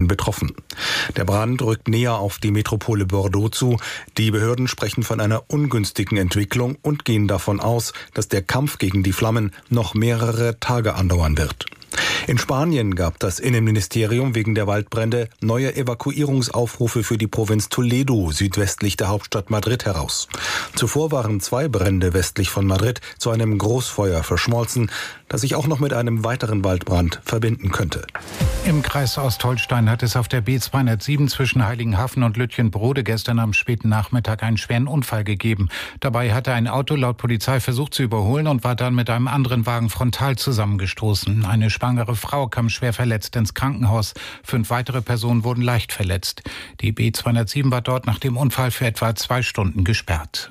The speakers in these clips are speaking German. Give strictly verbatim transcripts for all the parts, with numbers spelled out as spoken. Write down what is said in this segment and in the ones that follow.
Gemeinden betroffen. Der Brand rückt näher auf die Metropole Bordeaux zu. Die Behörden sprechen von einer ungünstigen Entwicklung und gehen davon aus, dass der Kampf gegen die Flammen noch mehrere Tage andauern wird. In Spanien gab das Innenministerium wegen der Waldbrände neue Evakuierungsaufrufe für die Provinz Toledo südwestlich der Hauptstadt Madrid heraus. Zuvor waren zwei Brände westlich von Madrid zu einem Großfeuer verschmolzen, das sich auch noch mit einem weiteren Waldbrand verbinden könnte. Im Kreis Ostholstein hat es auf der B zweihundertsieben zwischen Heiligenhafen und Lütjenbrode gestern am späten Nachmittag einen schweren Unfall gegeben. Dabei hatte ein Auto laut Polizei versucht zu überholen und war dann mit einem anderen Wagen frontal zusammengestoßen. Eine schwangere Frau kam schwer verletzt ins Krankenhaus. Fünf weitere Personen wurden leicht verletzt. Die B zweihundertsieben war dort nach dem Unfall für etwa zwei Stunden gesperrt.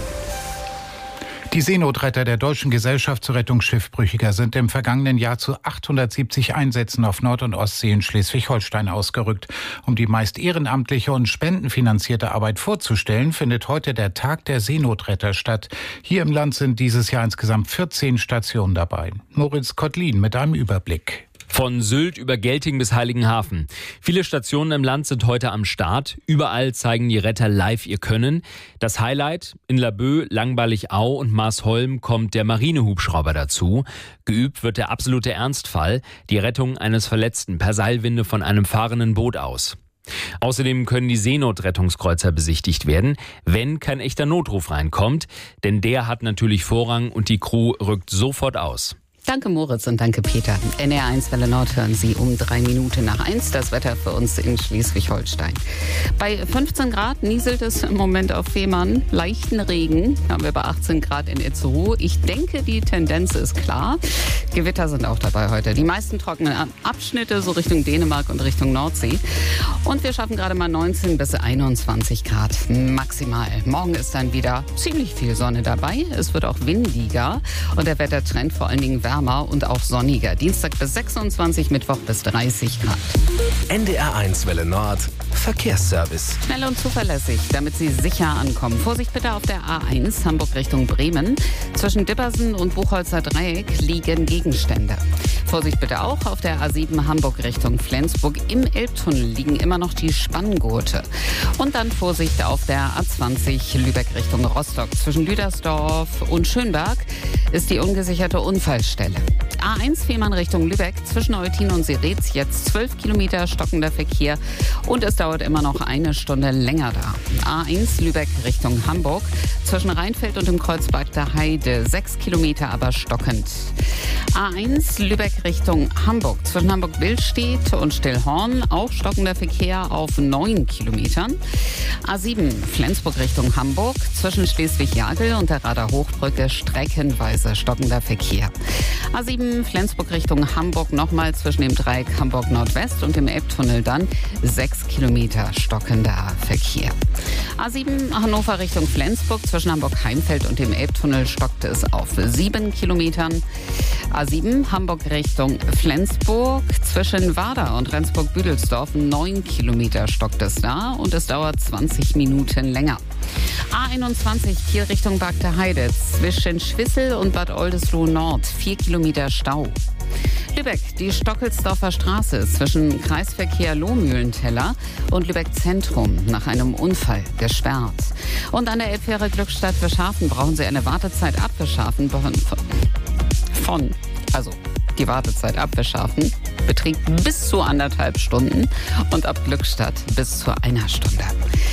Die Seenotretter der Deutschen Gesellschaft zur Rettung Schiffbrüchiger sind im vergangenen Jahr zu achthundertsiebzig Einsätzen auf Nord- und Ostsee in Schleswig-Holstein ausgerückt. Um die meist ehrenamtliche und spendenfinanzierte Arbeit vorzustellen, findet heute der Tag der Seenotretter statt. Hier im Land sind dieses Jahr insgesamt vierzehn Stationen dabei. Moritz Kottlin mit einem Überblick. Von Sylt über Gelting bis Heiligenhafen. Viele Stationen im Land sind heute am Start. Überall zeigen die Retter live ihr Können. Das Highlight: in Laboe, Langballig-Au und Marsholm kommt der Marinehubschrauber dazu. Geübt wird der absolute Ernstfall, die Rettung eines Verletzten per Seilwinde von einem fahrenden Boot aus. Außerdem können die Seenotrettungskreuzer besichtigt werden, wenn kein echter Notruf reinkommt. Denn der hat natürlich Vorrang und die Crew rückt sofort aus. Danke Moritz und danke Peter. N R eins Welle Nord hören Sie um drei Minuten nach eins. Das Wetter für uns in Schleswig-Holstein. Bei fünfzehn Grad nieselt es im Moment auf Fehmarn. Leichten Regen haben wir bei achtzehn Grad in Itzehoe. Ich denke, die Tendenz ist klar. Gewitter sind auch dabei heute. Die meisten trockenen Abschnitte so Richtung Dänemark und Richtung Nordsee. Und wir schaffen gerade mal neunzehn bis einundzwanzig Grad maximal. Morgen ist dann wieder ziemlich viel Sonne dabei. Es wird auch windiger und der Wettertrend vor allen Dingen wärmer und auch sonniger. Dienstag bis sechsundzwanzig, Mittwoch bis dreißig Grad. N D R eins Welle Nord Verkehrsservice. Schnell und zuverlässig, damit Sie sicher ankommen. Vorsicht bitte auf der A eins Hamburg Richtung Bremen. Zwischen Dippersen und Buchholzer Dreieck liegen Gegenstände. Vorsicht bitte auch auf der A sieben Hamburg Richtung Flensburg. Im Elbtunnel liegen immer noch die Spanngurte. Und dann Vorsicht auf der A zwanzig Lübeck Richtung Rostock. Zwischen Lüdersdorf und Schönberg ist die ungesicherte Unfallstelle. A eins Fehmarn Richtung Lübeck, zwischen Eutin und Seretz jetzt zwölf Kilometer stockender Verkehr und es dauert immer noch eine Stunde länger da. A eins Lübeck Richtung Hamburg, zwischen Rheinfeld und dem Kreuzberg der Heide sechs Kilometer, aber stockend. A eins Lübeck Richtung Hamburg, zwischen Hamburg-Billstedt und Stillhorn auch stockender Verkehr auf neun Kilometern. A sieben Flensburg Richtung Hamburg, zwischen Schleswig-Jagel und der Rader Hochbrücke streckenweise stockender Verkehr. A sieben Flensburg Richtung Hamburg nochmal zwischen dem Dreieck Hamburg Nordwest und dem Elbtunnel dann sechs Kilometer stockender Verkehr. A sieben Hannover Richtung Flensburg zwischen Hamburg-Heimfeld und dem Elbtunnel stockt es auf sieben Kilometern. A sieben Hamburg Richtung Flensburg zwischen Warder und Rendsburg-Büdelsdorf neun Kilometer stockt es da und es dauert zwanzig Minuten länger. A einundzwanzig Kiel Richtung Barg der Heide zwischen Schwissel und Bad Oldesloe Nord vier Kilometer Stau. Lübeck, die Stockelsdorfer Straße zwischen Kreisverkehr Lohmühlenteller und Lübeck Zentrum nach einem Unfall gesperrt. Und an der Elbfähre Glückstadt Verschafen brauchen Sie eine Wartezeit ab Verschafen von, von, also die Wartezeit ab Verschafen beträgt bis zu anderthalb Stunden und ab Glückstadt bis zu einer Stunde.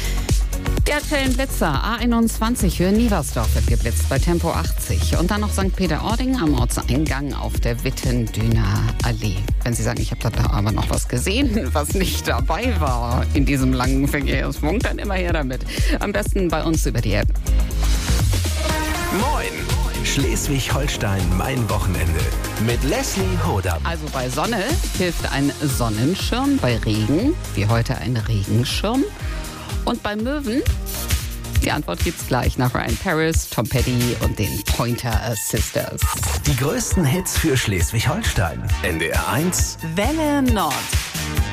Die aktuellen Blitzer, A einundzwanzig Höhe Nieversdorf wird geblitzt bei Tempo achtzig. Und dann noch Sankt Peter-Ording am Ortseingang auf der Wittendüner Allee. Wenn Sie sagen, ich habe da aber noch was gesehen, was nicht dabei war in diesem langen Verkehrspunkt, dann immer her damit. Am besten bei uns über die App. Moin! Schleswig-Holstein, mein Wochenende. Mit Leslie Hodam. Also bei Sonne hilft ein Sonnenschirm, bei Regen, wie heute ein Regenschirm. Und bei Möwen, die Antwort gibt's gleich nach Ryan Paris, Tom Petty und den Pointer Sisters. Die größten Hits für Schleswig-Holstein. N D R eins Welle Nord.